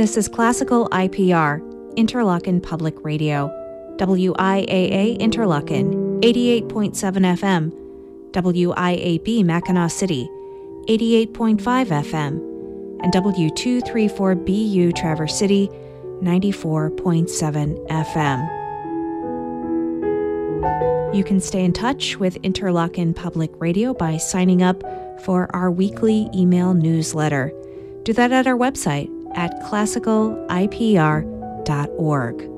This is Classical IPR, Interlochen Public Radio, WIAA Interlochen, 88.7 FM, WIAB Mackinac City, 88.5 FM, and W234BU Traverse City, 94.7 FM. You can stay in touch with Interlochen Public Radio by signing up for our weekly email newsletter. Do that at our website at classicalipr.org.